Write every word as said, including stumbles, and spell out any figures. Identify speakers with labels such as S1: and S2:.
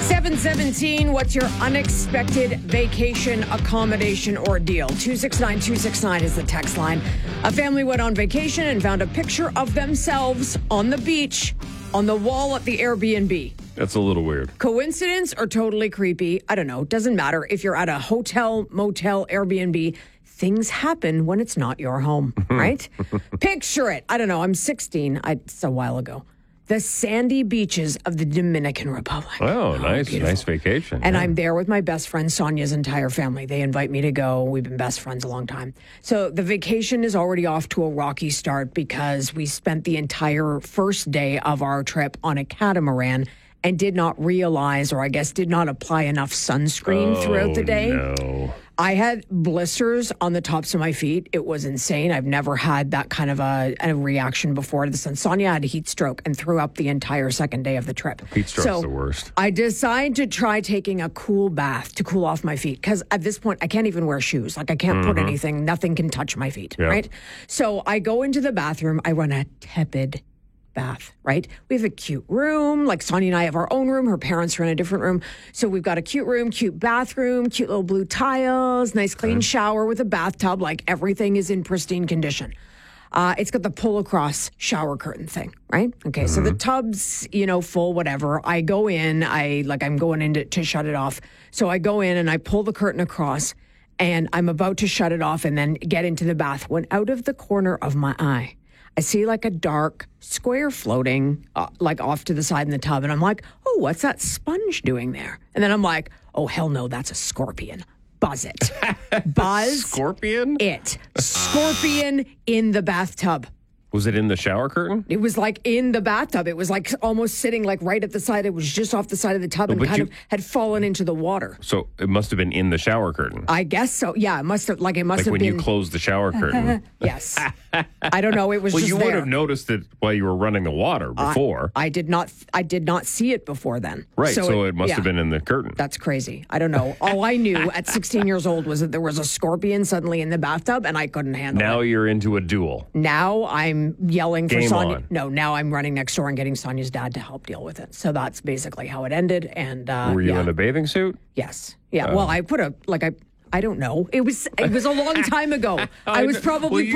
S1: seven seventeen, what's your unexpected vacation accommodation ordeal? two six nine two six nine is the text line. A family went on vacation and found a picture of themselves on the beach on the wall at the Airbnb.
S2: That's a little weird.
S1: Coincidence or totally creepy? I don't know. Doesn't matter. If you're at a hotel, motel, Airbnb, things happen when it's not your home, right? Picture it. I don't know. I'm sixteen. I, it's a while ago. The sandy beaches of the Dominican Republic.
S2: Oh, oh nice.
S1: Beautiful.
S2: Nice vacation.
S1: And
S2: yeah.
S1: I'm there with my best friend Sonia's entire family. They invite me to go. We've been best friends a long time. So the vacation is already off to a rocky start because we spent the entire first day of our trip on a catamaran and did not realize, or I guess did not apply enough sunscreen
S2: oh,
S1: throughout the day.
S2: No.
S1: I had blisters on the tops of my feet. It was insane. I've never had that kind of a, a reaction before to the sun. Sonia had a heat stroke and threw up the entire second day of the trip.
S2: Heat stroke's
S1: so
S2: the worst.
S1: I decided to try taking a cool bath to cool off my feet because at this point I can't even wear shoes. Like I can't mm-hmm. put anything. Nothing can touch my feet,
S2: yep.
S1: right? So I go into the bathroom. I run a tepid bath, right? We have a cute room. Like Sonia and I have our own room. Her parents are in a different room. So we've got a cute room, cute bathroom, cute little blue tiles, nice clean shower with a bathtub. Like everything is in pristine condition. Uh, it's got the pull across shower curtain thing, right? Okay. Mm-hmm. So the tub's, you know, full, whatever. I go in, I like, I'm going in to, to shut it off. So I go in and I pull the curtain across and I'm about to shut it off and then get into the bath when out of the corner of my eye, I see like a dark square floating uh, like off to the side in the tub. And I'm like, oh, what's that sponge doing there? And then I'm like, oh, hell no, that's a scorpion. Buzz it. Buzz
S2: Scorpion?
S1: it. Scorpion in the bathtub.
S2: Was it in the shower curtain?
S1: It was like in the bathtub. It was like almost sitting like right at the side. It was just off the side of the tub and
S2: But
S1: kind
S2: you-
S1: of had fallen into the water.
S2: So it must have been in the shower curtain.
S1: I guess so. Yeah, it must have, like it must
S2: Like
S1: have
S2: when
S1: been.
S2: you closed the shower curtain.
S1: Yes. I don't know. It was
S2: Well,
S1: just
S2: you
S1: there.
S2: would have noticed it while you were running the water before.
S1: I did not. I did not see it before then.
S2: right. So, it, must
S1: yeah,
S2: have been in the curtain.
S1: That's crazy. I don't know. All I knew at sixteen years old was that there was a scorpion suddenly in the bathtub, and I couldn't handle
S2: Now
S1: it.
S2: you're into a duel.
S1: Now I'm yelling for
S2: Game
S1: Sonia.
S2: on.
S1: No, now I'm running next door and getting Sonia's dad to help deal with it. So that's basically how it ended. And uh,
S2: Were you
S1: yeah.
S2: in a bathing suit?
S1: Yes. Yeah. Well, I put a like I. I don't know. It was it was a long time ago. I was probably
S2: Well, you